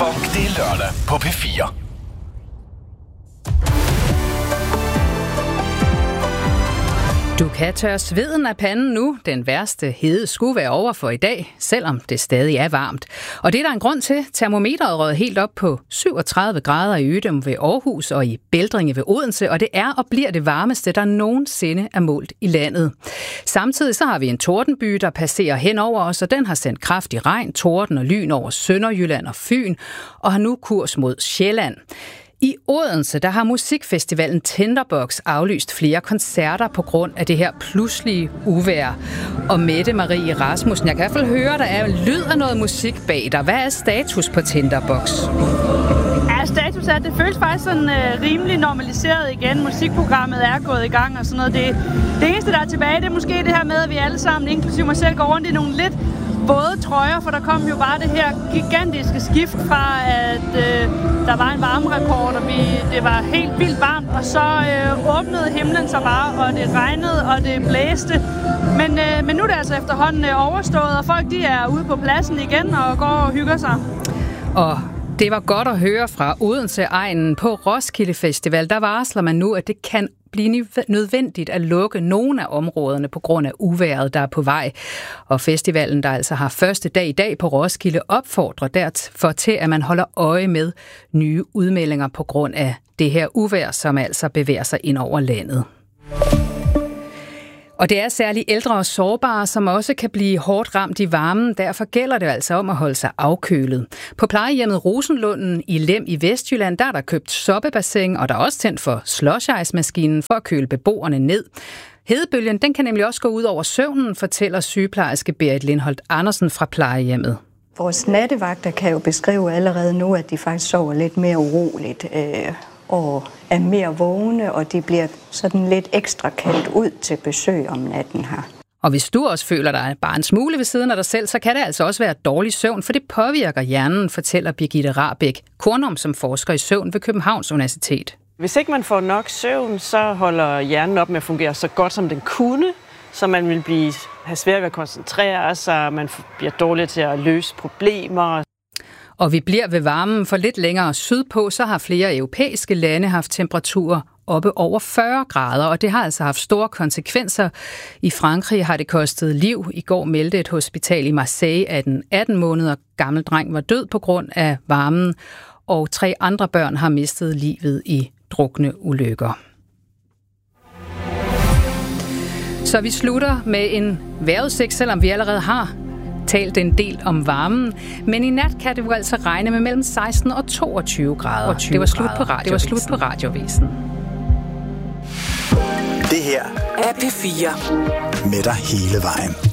Funk, det er lørdag på P4. Du kan tørre sveden af panden nu. Den værste hede skulle være over for i dag, selvom det stadig er varmt. Og det er der en grund til. Termometeret rød helt op på 37 grader i Ydum ved Aarhus og i Bældringe ved Odense, og det er og bliver det varmeste, der nogensinde er målt i landet. Samtidig så har vi en tordenby, der passerer hen over os, og den har sendt kraftig regn, torden og lyn over Sønderjylland og Fyn, og har nu kurs mod Sjælland. I Odense, der har musikfestivalen Tinderbox aflyst flere koncerter på grund af det her pludselige uvejr. Og Mette Marie Rasmussen, jeg kan i hvert fald høre, der er lyd af noget musik bag dig. Hvad er status på Tinderbox? Ja, status er, at det føles faktisk sådan rimelig normaliseret igen. Musikprogrammet er gået i gang og sådan noget. Det eneste, der er tilbage, det er måske det her med, at vi alle sammen, inklusive mig selv, går rundt i nogle lidt våde trøjer, for der kom jo bare det her gigantiske skift fra, at der var en varmerekord, og det var helt vildt varmt, og så åbnede himlen sig bare, og det regnede, og det blæste. Men nu er det altså efterhånden overstået, og folk de er ude på pladsen igen og går og hygger sig. Og det var godt at høre fra Odense-egnen. På Roskilde Festival, der varsler man nu, at det kan blive nødvendigt at lukke nogle af områderne på grund af uvejret, der er på vej. Og festivalen, der altså har første dag i dag på Roskilde, opfordrer derfor til, at man holder øje med nye udmeldinger på grund af det her uvejr, som altså bevæger sig ind over landet. Og det er særligt ældre og sårbare, som også kan blive hårdt ramt i varmen. Derfor gælder det altså om at holde sig afkølet. På plejehjemmet Rosenlunden i Lem i Vestjylland, der er der købt soppebassin, og der er også tændt for slush-ice-maskinen for at køle beboerne ned. Hedebølgen, den kan nemlig også gå ud over søvnen, fortæller sygeplejerske Berit Lindholt Andersen fra plejehjemmet. Vores nattevagter kan jo beskrive allerede nu, at de faktisk sover lidt mere uroligt og er mere vågne, og de bliver sådan lidt ekstra kaldt ud til besøg om natten her. Og hvis du også føler dig bare en smule ved siden af dig selv, så kan det altså også være dårlig søvn, for det påvirker hjernen, fortæller Birgitte Rahbek Kornum, som forsker i søvn ved Københavns Universitet. Hvis ikke man får nok søvn, så holder hjernen op med at fungere så godt, som den kunne, så man vil have svært ved at koncentrere sig, man bliver dårlig til at løse problemer. Og vi bliver ved varmen, for lidt længere sydpå, så har flere europæiske lande haft temperaturer oppe over 40 grader, og det har altså haft store konsekvenser. I Frankrig har det kostet liv. I går meldte et hospital i Marseille, at en 18 måneder gammel dreng var død på grund af varmen, og 3 andre børn har mistet livet i drukneulykker. Så vi slutter med en vejrudsigt, selvom vi allerede har talt en del om varmen, men i nat kan det jo altså regne med mellem 16 og 22 grader. Det var slut på radiovisen. Det her er P4. Med dig hele vejen.